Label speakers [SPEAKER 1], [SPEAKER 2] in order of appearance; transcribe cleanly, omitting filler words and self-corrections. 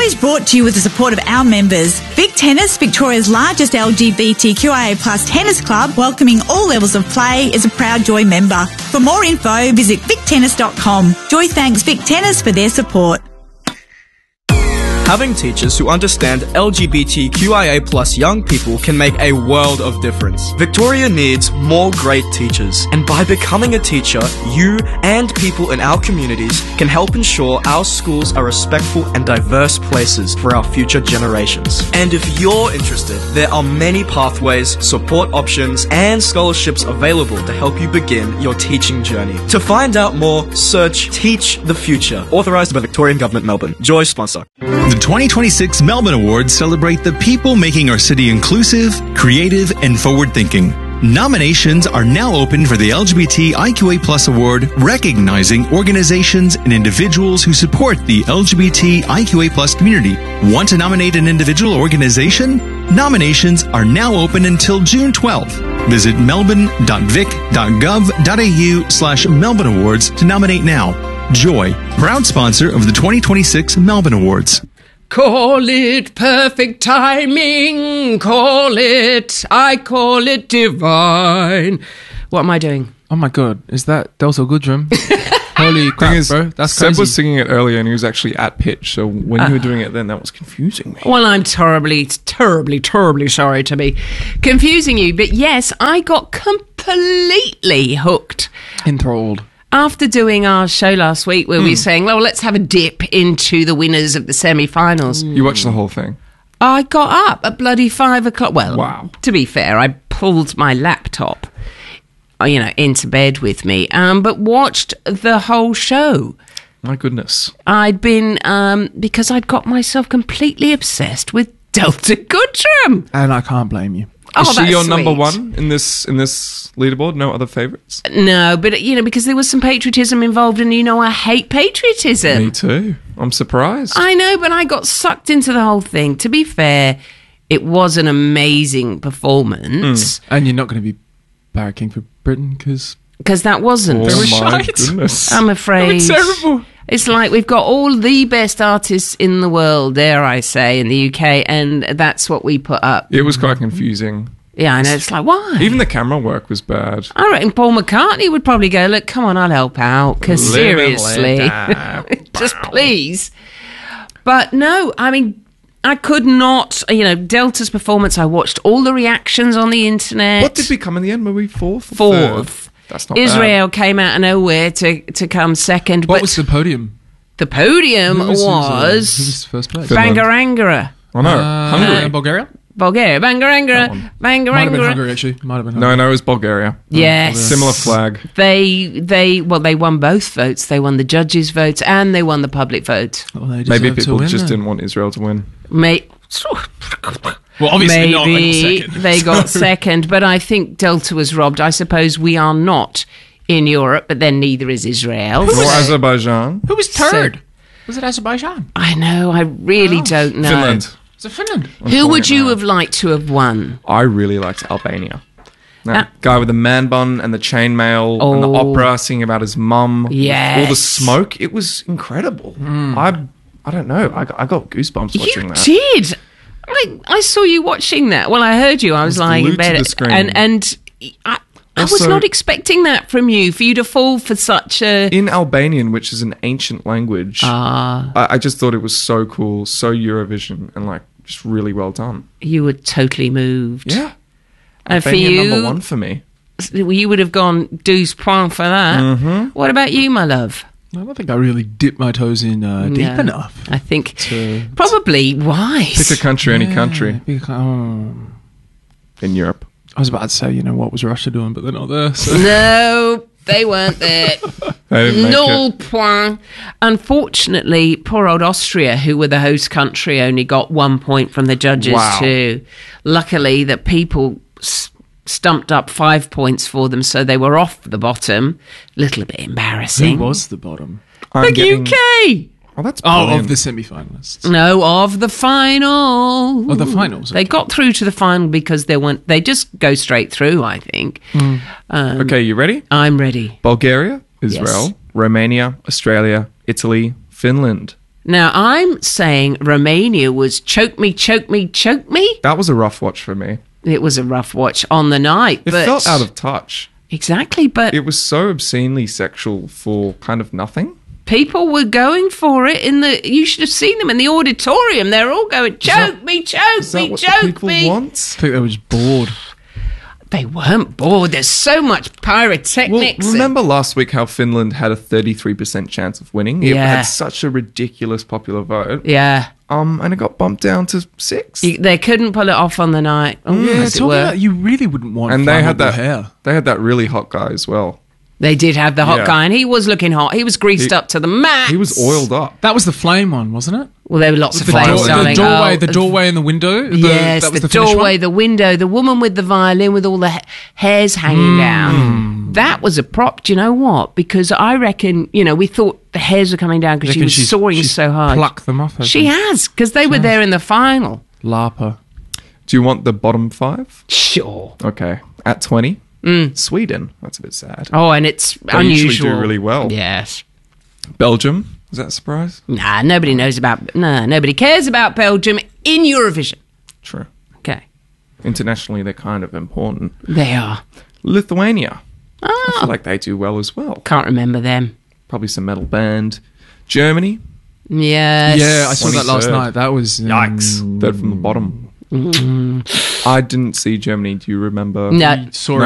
[SPEAKER 1] is brought to you with the support of our members. Vic Tennis, Victoria's largest LGBTQIA+ tennis club, welcoming all levels of play, is a proud Joy member. For more info, visit victennis.com. Joy thanks Vic Tennis for their support.
[SPEAKER 2] Having teachers who understand LGBTQIA+ young people can make a world of difference. Victoria needs more great teachers, and by becoming a teacher, you and people in our communities can help ensure our schools are respectful and diverse places for our future generations. And if you're interested, there are many pathways, support options, and scholarships available to help you begin your teaching journey. To find out more, search Teach the Future, authorised by Victorian Government, Melbourne. Joy sponsor.
[SPEAKER 3] The 2026 Melbourne Awards celebrate the people making our city inclusive, creative, and forward-thinking. Nominations are now open for the LGBTIQA+ Award, recognizing organizations and individuals who support the LGBTIQA+ community. Want to nominate an individual or organization? Nominations are now open until June 12th. Visit melbourne.vic.gov.au/Melbourne Awards to nominate now. Joy, proud sponsor of the 2026 Melbourne Awards.
[SPEAKER 4] Call it perfect timing. I call it divine. What am I doing?
[SPEAKER 5] Oh my god, is that Delta Goodrum? Holy crap, bro. That's
[SPEAKER 6] Seb
[SPEAKER 5] crazy.
[SPEAKER 6] was singing it earlier and he was actually at pitch, so when you were doing it then, that was confusing me.
[SPEAKER 4] Well, I'm terribly sorry to be confusing you, but yes, I got completely hooked.
[SPEAKER 5] Enthralled.
[SPEAKER 4] After doing our show last week where we were saying, well, let's have a dip into the winners of the semi-finals.
[SPEAKER 6] You watched the whole thing?
[SPEAKER 4] I got up at bloody 5 o'clock. Well,
[SPEAKER 6] Wow.
[SPEAKER 4] To be fair, I pulled my laptop, into bed with me, but watched the whole show.
[SPEAKER 6] My goodness.
[SPEAKER 4] I'd been, because I'd got myself completely obsessed with Delta Goodrum.
[SPEAKER 5] And I can't blame you.
[SPEAKER 4] Oh,
[SPEAKER 6] Is she
[SPEAKER 4] that's
[SPEAKER 6] your number
[SPEAKER 4] sweet.
[SPEAKER 6] one in this leaderboard? No other favourites?
[SPEAKER 4] No, but, because there was some patriotism involved, and I hate patriotism.
[SPEAKER 6] Me too. I'm surprised.
[SPEAKER 4] I know, but I got sucked into the whole thing. To be fair, it was an amazing performance.
[SPEAKER 5] And you're not going to be barracking for Britain because...
[SPEAKER 4] Because that wasn't.
[SPEAKER 6] Oh my
[SPEAKER 5] shite.
[SPEAKER 6] goodness.
[SPEAKER 4] I'm afraid.
[SPEAKER 5] terrible.
[SPEAKER 4] It's like we've got all the best artists in the world, dare I say, in the UK, and that's what we put up.
[SPEAKER 6] It was quite confusing.
[SPEAKER 4] Yeah, I know. It's like, why?
[SPEAKER 6] Even the camera work was bad.
[SPEAKER 4] I reckon Paul McCartney would probably go, look, come on, I'll help out, because
[SPEAKER 6] Live and
[SPEAKER 4] seriously,
[SPEAKER 6] let die.
[SPEAKER 4] just please. But no, I mean, I could not, Delta's performance, I watched all the reactions on the internet.
[SPEAKER 6] What did we come in the end? Were we fourth? or
[SPEAKER 4] Fourth.
[SPEAKER 6] third? That's not
[SPEAKER 4] Israel came out of nowhere to come second.
[SPEAKER 5] What
[SPEAKER 4] but
[SPEAKER 5] was the podium?
[SPEAKER 4] the podium
[SPEAKER 5] Who was first place?
[SPEAKER 6] Finland.
[SPEAKER 4] Bangarangara.
[SPEAKER 6] Oh no, Hungary.
[SPEAKER 5] Bulgaria?
[SPEAKER 4] Bulgaria. Bangarangara.
[SPEAKER 5] Might have been
[SPEAKER 4] Bangarangara.
[SPEAKER 5] Hungary, actually. Might have been Hungary.
[SPEAKER 6] No, it was Bulgaria.
[SPEAKER 4] Yes.
[SPEAKER 6] Similar flag.
[SPEAKER 4] They won both votes. They won the judges' votes and they won the public vote.
[SPEAKER 5] Well, they
[SPEAKER 6] Maybe
[SPEAKER 5] deserve to
[SPEAKER 6] people
[SPEAKER 5] win
[SPEAKER 6] just
[SPEAKER 5] then.
[SPEAKER 6] didn't want Israel to win.
[SPEAKER 5] Well, obviously not.
[SPEAKER 4] Maybe
[SPEAKER 5] They got second.
[SPEAKER 4] they got second, but I think Delta was robbed. I suppose we are not in Europe, but then neither is Israel.
[SPEAKER 6] Or Azerbaijan.
[SPEAKER 5] Who was third? Was it Azerbaijan?
[SPEAKER 4] I know. I really don't know.
[SPEAKER 6] Finland.
[SPEAKER 5] Was it Finland?
[SPEAKER 4] Who would you have liked to have won?
[SPEAKER 6] I really liked Albania. That guy with the man bun and the chainmail and the
[SPEAKER 4] Oh.
[SPEAKER 6] opera singing about his mum.
[SPEAKER 4] Yes.
[SPEAKER 6] All the smoke. It was incredible. I don't know. I got goosebumps watching
[SPEAKER 4] You
[SPEAKER 6] that.
[SPEAKER 4] did. I saw you watching that. Well, I heard you. I was lying in
[SPEAKER 6] glued to
[SPEAKER 4] bed,
[SPEAKER 6] the screen.
[SPEAKER 4] and I was
[SPEAKER 6] Also-
[SPEAKER 4] not expecting that from you. For you to fall for such a
[SPEAKER 6] In Albanian, which is an ancient language, I just thought it was so cool, so Eurovision, and just really well done.
[SPEAKER 4] you were totally moved.
[SPEAKER 6] Yeah.
[SPEAKER 4] And for
[SPEAKER 6] Albania
[SPEAKER 4] you,
[SPEAKER 6] number one for me.
[SPEAKER 4] you would have gone 12 points for that.
[SPEAKER 6] Mm-hmm.
[SPEAKER 4] What about you, my love?
[SPEAKER 5] I don't think I really dipped my toes in deep
[SPEAKER 4] No.
[SPEAKER 5] enough.
[SPEAKER 4] I think
[SPEAKER 5] to
[SPEAKER 4] probably wise.
[SPEAKER 6] Pick a country, any country in Europe.
[SPEAKER 5] I was about to say, what was Russia doing, but they're not there. So.
[SPEAKER 4] No, they weren't there.
[SPEAKER 6] They didn't make
[SPEAKER 4] No
[SPEAKER 6] it.
[SPEAKER 4] point. Unfortunately, poor old Austria, who were the host country, only got 1 point from the judges
[SPEAKER 6] Wow.
[SPEAKER 4] too. Luckily, the people stumped up 5 points for them, so they were off the bottom. Little bit embarrassing.
[SPEAKER 5] Who was the bottom?
[SPEAKER 6] I'm
[SPEAKER 4] The
[SPEAKER 6] getting-
[SPEAKER 4] UK.
[SPEAKER 6] Oh, that's
[SPEAKER 5] Oh,
[SPEAKER 6] brilliant.
[SPEAKER 5] of the semi-finalists.
[SPEAKER 4] No, of the final.
[SPEAKER 5] Of the finals.
[SPEAKER 4] They got through to the final because they just go straight through, I think.
[SPEAKER 6] Okay, you ready?
[SPEAKER 4] I'm ready.
[SPEAKER 6] Bulgaria, Israel,
[SPEAKER 4] Yes.
[SPEAKER 6] Romania, Australia, Italy, Finland.
[SPEAKER 4] Now, I'm saying Romania was choke me, choke me, choke me.
[SPEAKER 6] That was a rough watch for me.
[SPEAKER 4] It was a rough watch on the night.
[SPEAKER 6] It felt out of touch.
[SPEAKER 4] Exactly, but
[SPEAKER 6] It was so obscenely sexual for kind of nothing.
[SPEAKER 4] people were going for it you should have seen them in the auditorium. They're all going, choke me, choke
[SPEAKER 6] Is that
[SPEAKER 4] me,
[SPEAKER 6] what the
[SPEAKER 4] choke
[SPEAKER 6] people
[SPEAKER 4] me.
[SPEAKER 6] want?
[SPEAKER 5] I think they were just bored.
[SPEAKER 4] They weren't bored. There's so much pyrotechnics.
[SPEAKER 6] Well, remember last week how Finland had a 33% chance of winning? It
[SPEAKER 4] Yeah.
[SPEAKER 6] had such a ridiculous popular vote.
[SPEAKER 4] Yeah.
[SPEAKER 6] And it got bumped down to 6.
[SPEAKER 4] They couldn't pull it off on the night.
[SPEAKER 5] Yeah,
[SPEAKER 4] as it
[SPEAKER 5] talking
[SPEAKER 4] were.
[SPEAKER 5] about you really wouldn't want.
[SPEAKER 6] And they had
[SPEAKER 5] flammable
[SPEAKER 6] that
[SPEAKER 5] hair.
[SPEAKER 6] They had that really hot guy as well.
[SPEAKER 4] They did have the hot
[SPEAKER 6] Yeah.
[SPEAKER 4] guy, and he was looking hot. He was greased up to the max.
[SPEAKER 6] He was oiled up.
[SPEAKER 5] That was the flame one, wasn't it?
[SPEAKER 4] Well, there were lots of
[SPEAKER 5] The,
[SPEAKER 4] flames, darling.
[SPEAKER 5] the doorway and the window.
[SPEAKER 4] Yes,
[SPEAKER 5] that was
[SPEAKER 4] the
[SPEAKER 5] finished
[SPEAKER 4] doorway,
[SPEAKER 5] one?
[SPEAKER 4] the window, the woman with the violin with all the hairs hanging down. That was a prop. Do you know what? Because I reckon, we thought the hairs were coming down because she
[SPEAKER 5] Reckon
[SPEAKER 4] was soaring
[SPEAKER 5] she's
[SPEAKER 4] so hard.
[SPEAKER 5] Plucked them off.
[SPEAKER 4] She has, because they were there in the final.
[SPEAKER 5] Larper.
[SPEAKER 6] Do you want the bottom 5?
[SPEAKER 4] Sure.
[SPEAKER 6] Okay. At 20, Sweden. That's a bit sad.
[SPEAKER 4] Oh, and it's
[SPEAKER 6] They
[SPEAKER 4] unusual.
[SPEAKER 6] usually do really well.
[SPEAKER 4] Yes.
[SPEAKER 6] Belgium. Is that a surprise?
[SPEAKER 4] Nah, nobody cares about Belgium in Eurovision.
[SPEAKER 6] True.
[SPEAKER 4] Okay.
[SPEAKER 6] Internationally, they're kind of important.
[SPEAKER 4] They are.
[SPEAKER 6] Lithuania. I
[SPEAKER 4] Oh,
[SPEAKER 6] feel like they do well as well.
[SPEAKER 4] can't remember them.
[SPEAKER 6] Probably some metal band. Germany.
[SPEAKER 4] Yes.
[SPEAKER 5] Yeah, I saw that last
[SPEAKER 6] 23rd.
[SPEAKER 5] night. That was
[SPEAKER 6] Yikes. Third from the bottom. I didn't see Germany. Do you remember?
[SPEAKER 4] No.
[SPEAKER 5] Saw